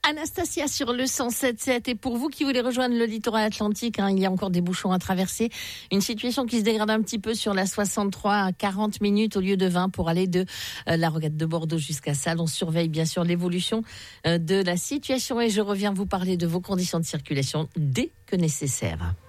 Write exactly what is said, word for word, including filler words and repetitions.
Anastasia sur le cent sept sept. Et pour vous qui voulez rejoindre le littoral atlantique, hein, il y a encore des bouchons à traverser. Une situation qui se dégrade un petit peu sur la soixante-trois à quarante minutes au lieu de vingt pour aller de euh, la Rogate de Bordeaux jusqu'à Salles. On surveille bien sûr l'évolution euh, de la situation et je reviens vous parler de vos conditions de circulation dès que nécessaire.